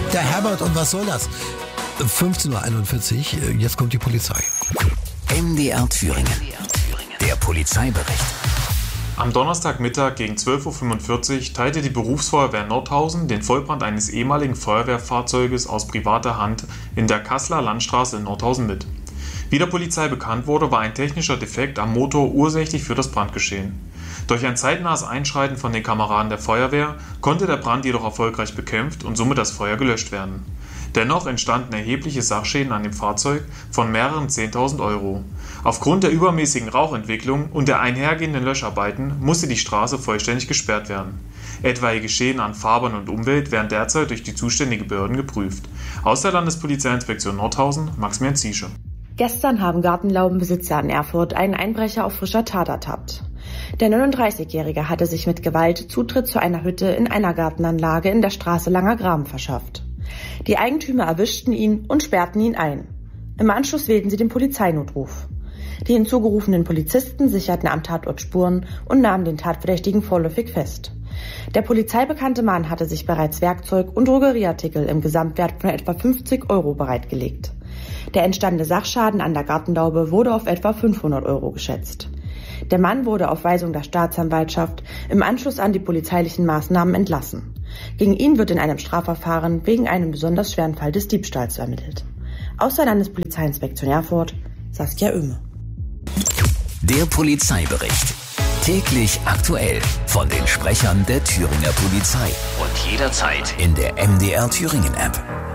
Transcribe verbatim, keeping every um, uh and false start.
Der Herbert, und was soll das? fünfzehn Uhr einundvierzig, jetzt kommt die Polizei. M D R Thüringen. Der Polizeibericht. Am Donnerstagmittag gegen zwölf Uhr fünfundvierzig teilte die Berufsfeuerwehr Nordhausen den Vollbrand eines ehemaligen Feuerwehrfahrzeuges aus privater Hand in der Kasseler Landstraße in Nordhausen mit. Wie der Polizei bekannt wurde, war ein technischer Defekt am Motor ursächlich für das Brandgeschehen. Durch ein zeitnahes Einschreiten von den Kameraden der Feuerwehr konnte der Brand jedoch erfolgreich bekämpft und somit das Feuer gelöscht werden. Dennoch entstanden erhebliche Sachschäden an dem Fahrzeug von mehreren zehntausend Euro. Aufgrund der übermäßigen Rauchentwicklung und der einhergehenden Löscharbeiten musste die Straße vollständig gesperrt werden. Etwaige Schäden an Fahrbahn und Umwelt werden derzeit durch die zuständigen Behörden geprüft. Aus der Landespolizeiinspektion Nordhausen, Maximilian Ziesche. Gestern haben Gartenlaubenbesitzer in Erfurt einen Einbrecher auf frischer Tat ertappt. Der neununddreißigjährige hatte sich mit Gewalt Zutritt zu einer Hütte in einer Gartenanlage in der Straße Langer Graben verschafft. Die Eigentümer erwischten ihn und sperrten ihn ein. Im Anschluss wählten sie den Polizeinotruf. Die hinzugerufenen Polizisten sicherten am Tatort Spuren und nahmen den Tatverdächtigen vorläufig fest. Der polizeibekannte Mann hatte sich bereits Werkzeug und Drogerieartikel im Gesamtwert von etwa fünfzig Euro bereitgelegt. Der entstandene Sachschaden an der Gartenlaube wurde auf etwa fünfhundert Euro geschätzt. Der Mann wurde auf Weisung der Staatsanwaltschaft im Anschluss an die polizeilichen Maßnahmen entlassen. Gegen ihn wird in einem Strafverfahren wegen einem besonders schweren Fall des Diebstahls ermittelt. Aus der Landespolizeiinspektion Erfurt, Saskia Oehme. Der Polizeibericht. Täglich aktuell von den Sprechern der Thüringer Polizei. Und jederzeit in der M D R Thüringen App.